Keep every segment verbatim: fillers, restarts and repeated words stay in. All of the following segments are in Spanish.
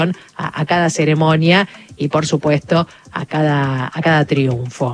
a, a cada ceremonia y, por supuesto, a cada, a cada triunfo.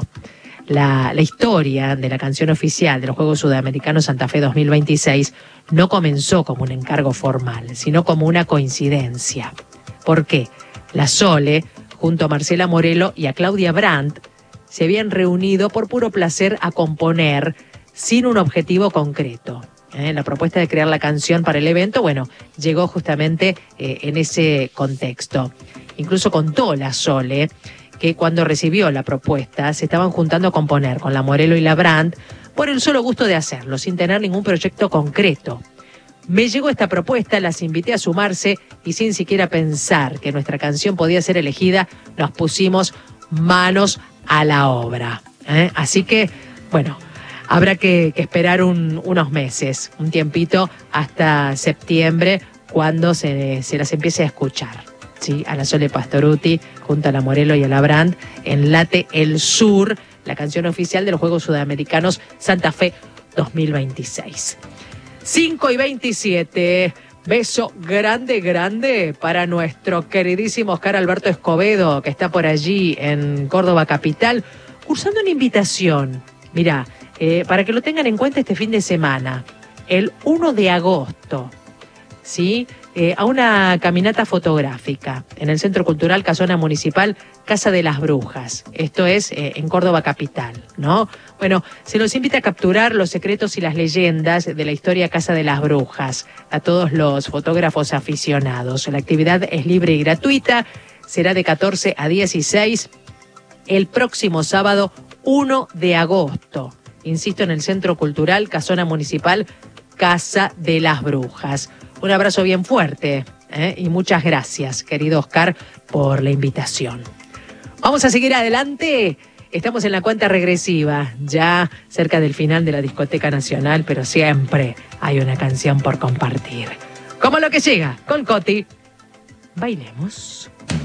La, la historia de la canción oficial de los Juegos Sudamericanos Santa Fe dos mil veintiséis no comenzó como un encargo formal, sino como una coincidencia. ¿Por qué? La Sole, junto a Marcela Morelo y a Claudia Brandt, se habían reunido por puro placer a componer sin un objetivo concreto. ¿Eh? La propuesta de crear la canción para el evento, bueno, llegó justamente eh, en ese contexto. Incluso contó la Sole que cuando recibió la propuesta se estaban juntando a componer con la Morelo y la Brandt por el solo gusto de hacerlo, sin tener ningún proyecto concreto. Me llegó esta propuesta, las invité a sumarse y sin siquiera pensar que nuestra canción podía ser elegida, nos pusimos manos a la obra. ¿Eh? Así que, bueno, habrá que, que esperar un, unos meses, un tiempito hasta septiembre, cuando se, se las empiece a escuchar. ¿Sí? A la Sole Pastorutti, junto a la Morelo y a la Brandt, en Late el Sur, la canción oficial de los Juegos Sudamericanos Santa Fe dos mil veintiséis. cinco y veintisiete. Beso grande, grande para nuestro queridísimo Oscar Alberto Escobedo, que está por allí en Córdoba capital, cursando una invitación. Mirá, eh, para que lo tengan en cuenta este fin de semana, el uno de agosto, ¿sí? Eh, a una caminata fotográfica en el Centro Cultural Casona Municipal Casa de las Brujas. Esto es eh, en Córdoba capital, ¿no? Bueno, se los invita a capturar los secretos y las leyendas de la historia Casa de las Brujas a todos los fotógrafos aficionados. La actividad es libre y gratuita, será de catorce a dieciséis el próximo sábado uno de agosto. Insisto, en el Centro Cultural Casona Municipal Casa de las Brujas. Un abrazo bien fuerte ¿eh? y muchas gracias, querido Oscar, por la invitación. Vamos a seguir adelante. Estamos en la cuenta regresiva, ya cerca del final de la Discoteca Nacional, pero siempre hay una canción por compartir. Como lo que llega con Coti. Bailemos.